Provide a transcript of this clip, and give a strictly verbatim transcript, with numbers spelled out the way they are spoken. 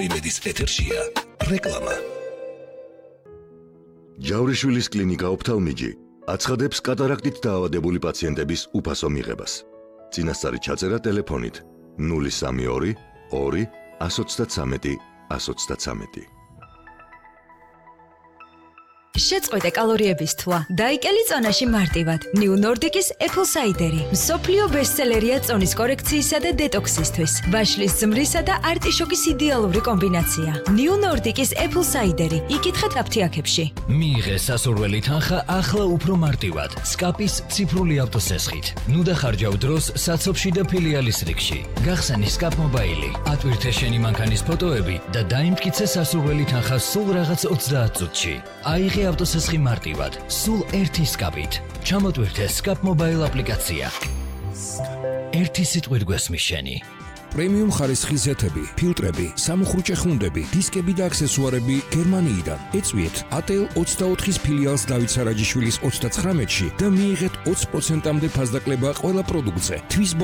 იმედის ეთერშია რეკლამა. ჯავრიშვილის კლინიკა ოფთალმიჯი აცხადებს კატარაქტით დაავადებული პაციენტების უფასო მიღებას. წინასწარი ჩაწერა ტელეფონით ნული სამი ორი ორი ათს ოცდათრამეტი ათს ოცდათრამეტი. შეწყვეტე კალორიების თვლა. დაიკელი წონაში მარტივად. New Nordic-ის Apple Cider-ი. მსოფლიო ბესტსელერია წონის კორექციისა და დეტოქსისთვის. ვაშლის ზმრისა და არტიშოკის იდეალური კომბინაცია. New Nordic-ის Apple Cider-ი. იკითხეთ აფთიაქებში. მიიღე სასურველი თანხა ახლა უფრო მარტივად. სკაპის ციფრული ავტოსესხით. ნუ დახარჯავ დროს საცობში და ფილიალის რიგში. გახსენი სკაპ მობაილი. ატვირთე შენი მანქანის ფოტოები და დაიმტკიცე სასურველი თანხა სულ რაღაც ოცდაათ წუთში. აიღე ავტოსესხი მარტივად, სულ ერთი სკაპით. ჩამოტვირთე სკაპ მობაილ აპლიკაცია. ერთი სიტყვით გვესმის შენი. პრემიუმ ხარისხის ზეთები, ფილტრები, სამუხრუჭე ხუნდები, დისკები და აქსესუარები გერმანიიდან. ეწვიეთ ატელ ოცდაოთხის ფილიალს დავით სარაჯიშვილის ოცდაცხრამეტში და მიიღეთ ოცი პროცენტამდე ფასდაკლება ყველა პროდუქტზე. თვის